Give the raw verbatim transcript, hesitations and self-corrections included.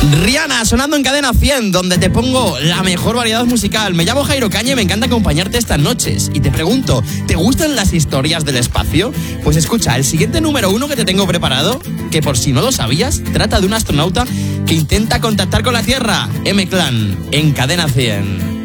Rihanna sonando en Cadena cien, donde te pongo la mejor variedad musical. Me llamo Jairo Caña y me encanta acompañarte estas noches. Y te pregunto, ¿te gustan las historias del espacio? Pues escucha, el siguiente número uno que te tengo preparado, que por si no lo sabías, trata de un astronauta que intenta contactar con la Tierra. M-Clan, en Cadena cien.